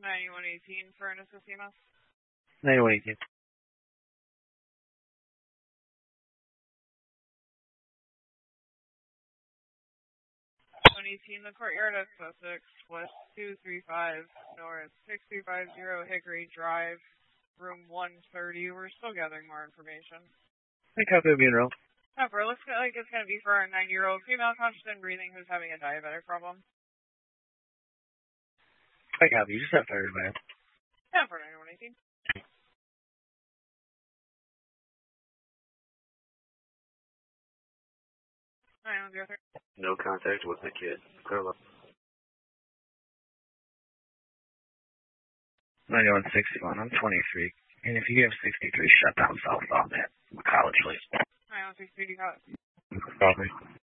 9118 for Ernest Casimas. 9118. 118, the courtyard at Sussex, West 235, North 6350 Hickory Drive, room 130. We're still gathering more information. Hey, copy of funeral. It looks like it's going to be for a 90-year-old female conscious and breathing who's having a diabetic problem. I copy. You just have to everybody. Yeah, for 9118. No contact with the kid. Clear up. 9161. I'm 23. And if you have 63, shut down southbound at college, please. 9163, got it. Copy.